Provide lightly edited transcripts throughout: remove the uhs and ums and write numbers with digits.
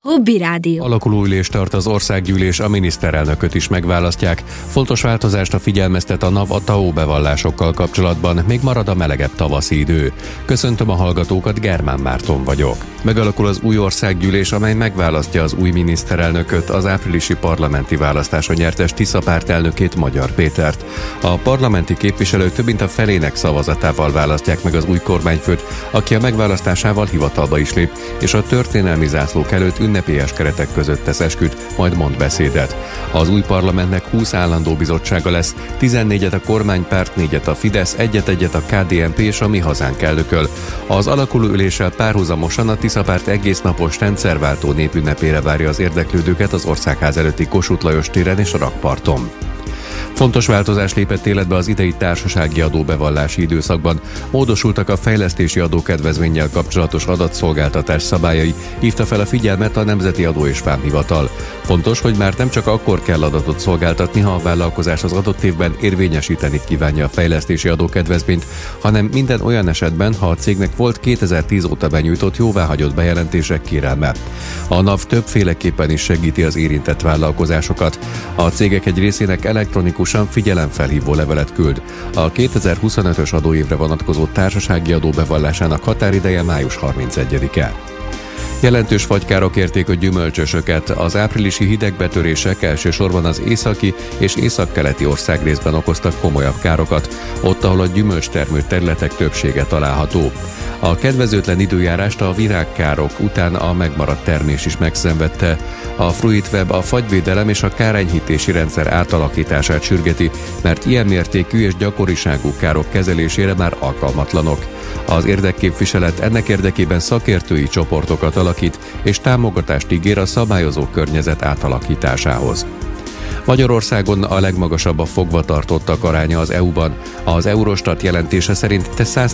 Hobby Rádió. Alakulóülést tart az országgyűlés, a miniszterelnököt is megválasztják. Fontos változást figyelmeztet a NAV a TAO bevallásokkal kapcsolatban, még marad a melegebb tavaszi idő. Köszöntöm a hallgatókat, Germán Márton vagyok. Megalakul az új országgyűlés, amely megválasztja az új miniszterelnököt, az áprilisi parlamenti választáson nyertes Tisza párt elnökét, Magyar Pétert. A parlamenti képviselők több mint a felének szavazatával választják meg az új kormányfőt, aki a megválasztásával hivatalba is lép, és a történelmi zászlók előtt ünnepélyes keretek között tesz esküt, majd mond beszédet. Az új parlamentnek 20 állandó bizottsága lesz, 14-et a kormánypárt, 4-et a Fidesz, 1-1 a KDNP és a Mi Hazánk elnököl. Az alakuló üléssel párhuzamosan a Tisza párt egésznapos rendszerváltó népünnepére várja az érdeklődőket az Országház előtti Kossuth Lajos téren és a Rakparton. Fontos változás lépett életbe az idei társasági adóbevallási időszakban. Módosultak a fejlesztési adókedvezménnyel kapcsolatos adatszolgáltatás szabályai, hívta fel a figyelmet a Nemzeti Adó és Vámhivatal. Fontos, hogy már nem csak akkor kell adatot szolgáltatni, ha a vállalkozás az adott évben érvényesíteni kívánja a fejlesztési adókedvezményt, hanem minden olyan esetben, ha a cégnek volt 2010 óta benyújtott jóváhagyott bejelentések kérelme. A NAV többféleképpen is segíti az érintett vállalkozásokat. A cégek egy részének elektronikusan figyelemfelhívó levelet küld. A 2025-ös adóévre vonatkozó társasági adó bevallásának határideje május 31-e. Jelentős fagykárok érték a gyümölcsösöket. Az áprilisi hidegbetörések elsősorban az északi és északkeleti országrészben okoztak komolyabb károkat, ott, ahol a gyümölcstermő területek többsége található. A kedvezőtlen időjárást a virágkárok után a megmaradt termés is megszenvedte. A Fruitweb a fagyvédelem és a kárenyhítési rendszer átalakítását sürgeti, mert ilyen mértékű és gyakoriságú károk kezelésére már alkalmatlanok. Az érdekképviselet ennek érdekében szakértői csoportokat alakít és támogatást ígér a szabályozó környezet átalakításához. Magyarországon a legmagasabb a fogvatartottak aránya az EU-ban. Az Eurostat jelentése szerint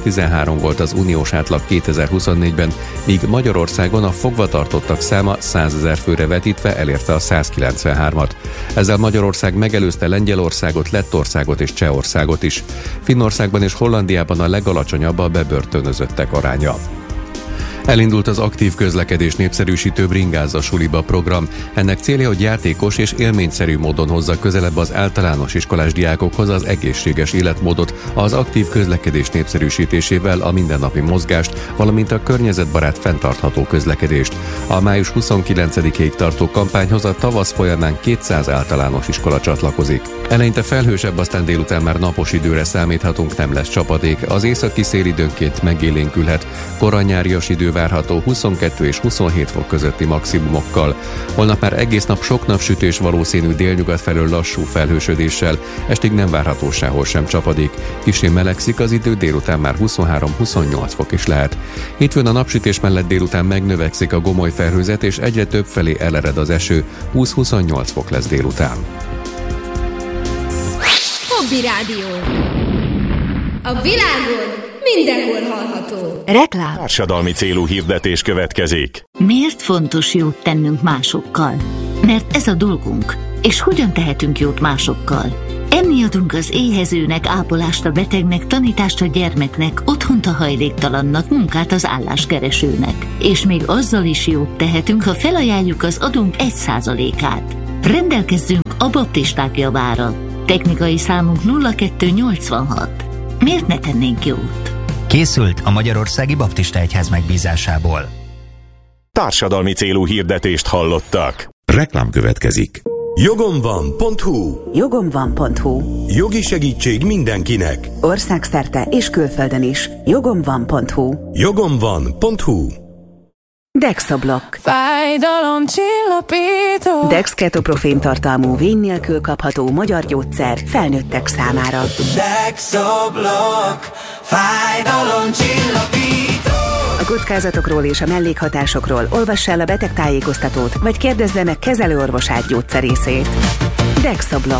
113 volt az uniós átlag 2024-ben, míg Magyarországon a fogvatartottak száma 100 000 főre vetítve elérte a 193-at. Ezzel Magyarország megelőzte Lengyelországot, Lettországot és Csehországot is. Finnországban és Hollandiában a legalacsonyabb a bebörtönözöttek aránya. Elindult az aktív közlekedés népszerűsítő Bringázza suliba program. Ennek célja, hogy játékos és élményszerű módon hozza közelebb az általános iskolás diákokhoz az egészséges életmódot, az aktív közlekedés népszerűsítésével a mindennapi mozgást, valamint a környezetbarát fenntartható közlekedést. A május 29-ig tartó kampányhoz a tavasz folyamán 200 általános iskola csatlakozik. Eleinte felhősebb, aztán délután már napos időre számíthatunk, nem lesz csapadék. Az északi szél időnként megélénkülhet. Korán nyárias idő várható 22 és 27 fok közötti maximumokkal. Holnap már egész nap sok napsütés valószínű, délnyugat felől lassú felhősödéssel, estig nem várható sehol sem csapadék. Kissé melegszik az idő, délután már 23-28 fok is lehet. Hétfőn a napsütés mellett délután megnövekszik a gomoly felhőzet, és egyre több felé elered az eső, 20-28 fok lesz délután. Hobby Rádió. A világon mindenhol hallható. Reklám. Társadalmi célú hirdetés következik. Miért fontos jót tennünk másokkal? Mert ez a dolgunk. És hogyan tehetünk jót másokkal? Enni adunk az éhezőnek, ápolást a betegnek, tanítást a gyermeknek, otthont a hajléktalannak, munkát az álláskeresőnek. És még azzal is jót tehetünk, ha felajánljuk az adónk 1%-át. Rendelkezzünk a baptisták javára. Technikai számunk 0286. Miért ne tennénk jót? Készült a Magyarországi Baptista Egyház megbízásából. Társadalmi célú hirdetést hallottak. Reklám következik. Jogomvan.hu. Jogomvan.hu. Jogi segítség mindenkinek. Országszerte és külföldön is. Jogomvan.hu. Jogomvan.hu. Dexablok. Fájdalomcsillapító. Dex ketoprofén tartalmú, vény nélkül kapható magyar gyógyszer felnőttek számára. Dexablok. Fájdalomcsillapító. A kockázatokról és a mellékhatásokról olvass el a betegtájékoztatót, vagy kérdezze meg kezelőorvosát, gyógyszerészét. Dexablok.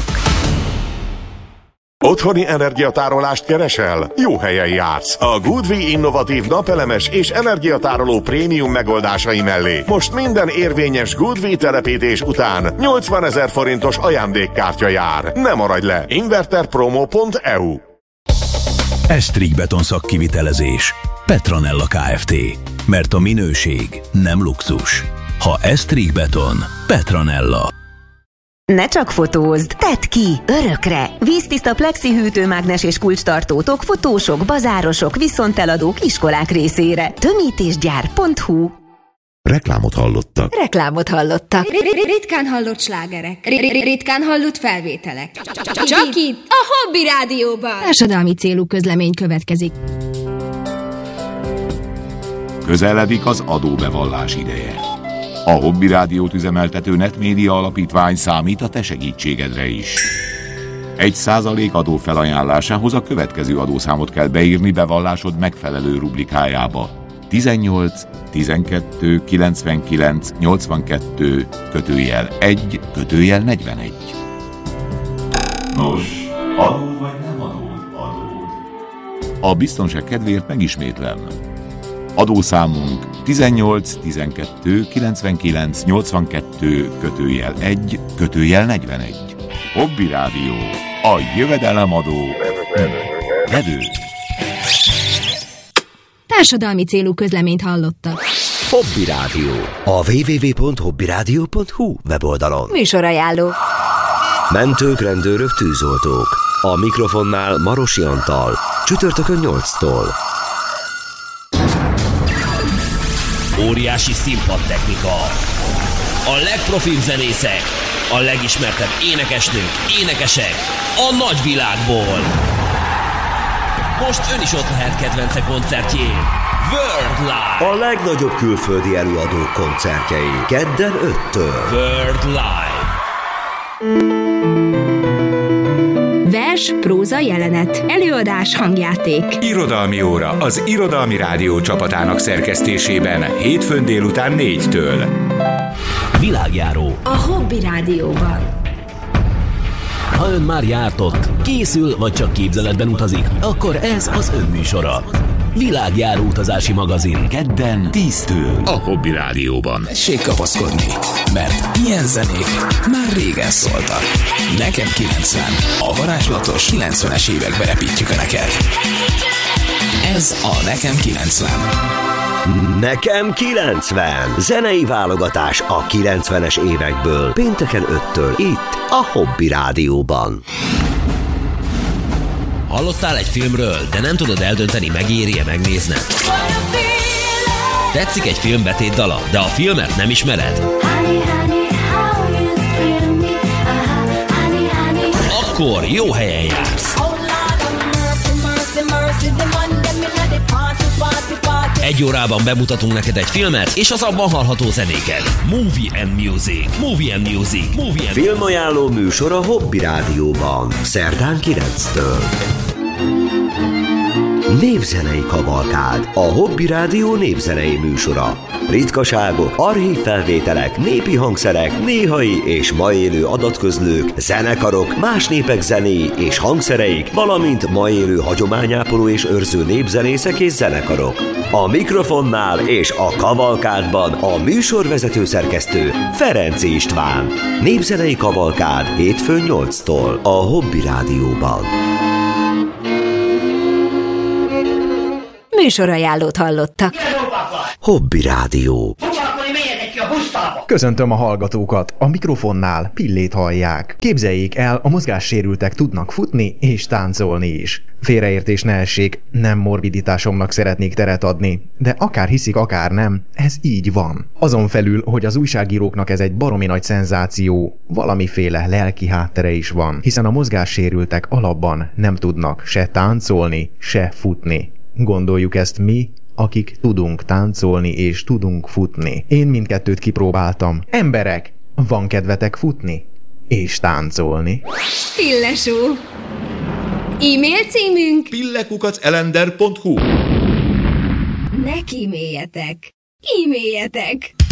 Otthoni energiatárolást keresel? Jó helyen jársz. A Goodwi innovatív napelemes és energiatároló prémium megoldásai mellé most minden érvényes Goodwi telepítés után 80 000 forintos ajándékkártya jár. Ne maradj le! Inverterpromo.eu. Estrich Beton szakkivitelezés. Petronella Kft. Mert a minőség nem luxus. Ha Estrich-beton, Petronella. Ne csak fotózd, tedd ki, örökre! Víztiszta plexi hűtőmágnes és kulcstartótok fotósok, bazárosok, viszonteladók, iskolák részére. Tömítésgyár.hu. Reklámot hallottak. Ritkán hallott slágerek. Ritkán hallott felvételek. Csak itt, a Hobby Rádióban. Társadalmi célú közlemény következik. Közeledik az adóbevallás ideje. A Hobby Rádiót üzemeltető Netmédia Alapítvány számít a te segítségedre is. 1% adó felajánlásához a következő adószámot kell beírni bevallásod megfelelő rubrikájába. 18 12 99 82 /1 /41. Nos, adód vagy nem adód? A biztonság kedvéért megismétlem. Adószámunk 18 12 99 82 /1 /41. Hobby Rádió, a jövedelemadó vedő. Társadalmi célú közleményt hallottak. Hobby Rádió. A www.hobbyradio.hu weboldalon. Műsorajánló. Mentők, rendőrök, tűzoltók. A mikrofonnál Marosi Antal. Csütörtökön 8-tól. Óriási színpadtechnika. A legprofibb zenészek. A legismertebb énekesnők, énekesek. A nagyvilágból. Most ön is ott lehet kedvence koncertjén. World Live. A legnagyobb külföldi előadók koncertjei. Kedden 5-től. World Live. Vers, próza, jelenet, előadás, hangjáték. Irodalmi óra az Irodalmi Rádió csapatának szerkesztésében hétfőn délután 4-től. Világjáró. A Hobby Rádióban. Ha ön már járt ott, készül vagy csak képzeletben utazik, akkor ez az ön műsora. Világjáró utazási magazin. Kedden 10-től. A Hobby Rádióban. Tessék kapaszkodni, mert ilyen zenék már régen szóltak. Nekem 90. A varázslatos 90-es évekbe repítjük önöket. Ez a Nekem 90. Nekem 90. Zenei válogatás a 90-es évekből. Pénteken 5-től itt a Hobby Rádióban. Hallottál egy filmről, de nem tudod eldönteni, megéri-e megnézned? Tetszik egy film betétdala, de a filmet nem ismered? Akkor jó helyen jársz! Egy órában bemutatunk neked egy filmet, és az abban hallható zenéket. Movie and Music. Movie and Music. Movie and Filmajánló műsor a Hobby Rádióban. Szerdán 9-től. Névzenei kavalkád. A Hobby Rádió népzenei műsora. Ritkaságok, archív felvételek, népi hangszerek, néhai és ma élő adatközlők, zenekarok, más népek zenéi és hangszereik, valamint ma élő hagyományápoló és őrző népzenészek és zenekarok. A mikrofonnál és a kavalkádban a műsorvezető szerkesztő Ferenczy István. Népzenei kavalkád hétfőn 8-tól a Hobby Rádióban. Műsorajánlót hallottak. Hobby Rádió. Köszöntöm a hallgatókat, a mikrofonnál Pillét hallják. Képzeljék el, a mozgássérültek tudnak futni és táncolni is. Félreértés ne essék, nem morbiditásomnak szeretnék teret adni, de akár hiszik, akár nem, ez így van. Azon felül, hogy az újságíróknak ez egy baromi nagy szenzáció, valamiféle lelki háttere is van, hiszen a mozgássérültek alapban nem tudnak se táncolni, se futni. Gondoljuk ezt mi, akik tudunk táncolni és tudunk futni. Én mindkettőt kipróbáltam. Emberek, van kedvetek futni és táncolni? Pillesó. E-mail címünk pillekukacelender.hu. Ne kíméljetek. E-mailjetek.